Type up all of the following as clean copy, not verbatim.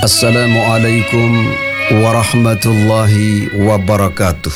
Assalamualaikum warahmatullahi wabarakatuh.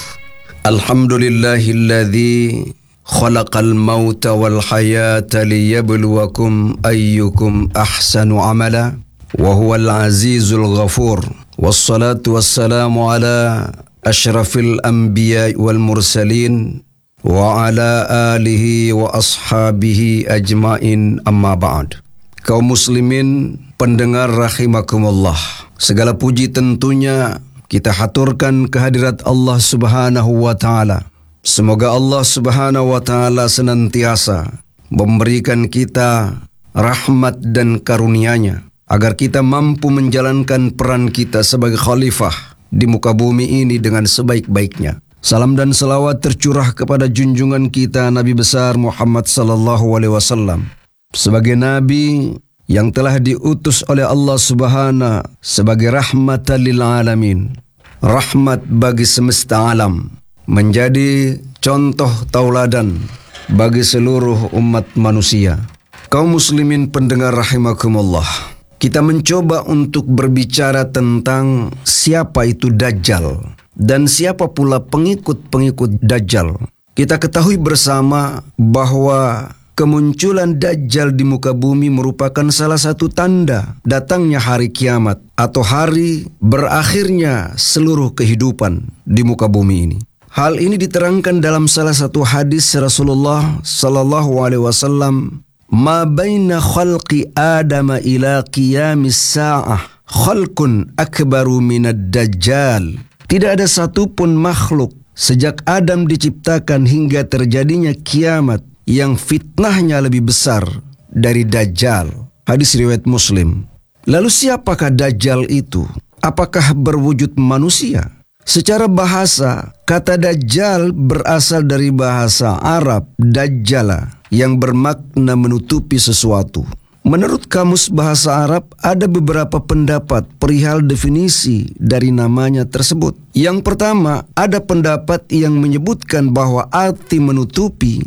Alhamdulillahilladzi khalaqal mauta wal hayata liyabluwakum ayyukum ahsanu amala wa huwal azizul ghafur. Wassalatu wassalamu ala asyrafil anbiya wal mursalin wa ala alihi wa ashabihi ajmain, amma ba'd. Kaum muslimin pendengar rahimakumullah, segala puji tentunya kita haturkan kehadirat Allah Subhanahu wa Ta'ala. Semoga Allah Subhanahu wa Ta'ala senantiasa memberikan kita rahmat dan karunia-Nya agar kita mampu menjalankan peran kita sebagai khalifah di muka bumi ini dengan sebaik-baiknya. Salam dan salawat tercurah kepada junjungan kita Nabi besar Muhammad sallallahu alaihi wasallam sebagai nabi yang telah diutus oleh Allah Subhanahu sebagai rahmatan lil alamin, rahmat bagi semesta alam, menjadi contoh tauladan bagi seluruh umat manusia. Kaum muslimin pendengar rahimakumullah, kita mencoba untuk berbicara tentang siapa itu Dajjal dan siapa pula pengikut-pengikut Dajjal. Kita ketahui bersama bahwa kemunculan Dajjal di muka bumi merupakan salah satu tanda datangnya hari kiamat atau hari berakhirnya seluruh kehidupan di muka bumi ini. Hal ini diterangkan dalam salah satu hadis Rasulullah sallallahu alaihi wasallam, "Ma baina khalqi Adam ila qiyamis sa'ah khalqun akbaru minad Dajjal." Tidak ada satupun makhluk sejak Adam diciptakan hingga terjadinya kiamat yang fitnahnya lebih besar dari Dajjal. Hadis riwayat Muslim. Lalu siapakah Dajjal itu? Apakah berwujud manusia? Secara bahasa, kata Dajjal berasal dari bahasa Arab Dajjala yang bermakna menutupi sesuatu. Menurut Kamus Bahasa Arab, ada beberapa pendapat perihal definisi dari namanya tersebut. Yang pertama, ada pendapat yang menyebutkan bahwa arti menutupi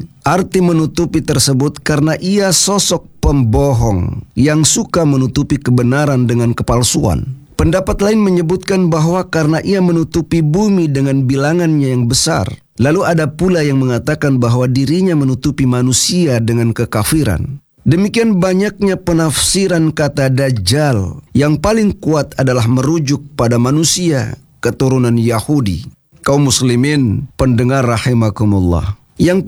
tersebut karena ia sosok pembohong yang suka menutupi kebenaran dengan kepalsuan. Pendapat lain menyebutkan bahwa karena ia menutupi bumi dengan bilangannya yang besar. Lalu ada pula yang mengatakan bahwa dirinya menutupi manusia dengan kekafiran. Demikian banyaknya penafsiran kata Dajjal, yang paling kuat adalah merujuk pada manusia keturunan Yahudi. Kaum muslimin pendengar rahimakumullah, yang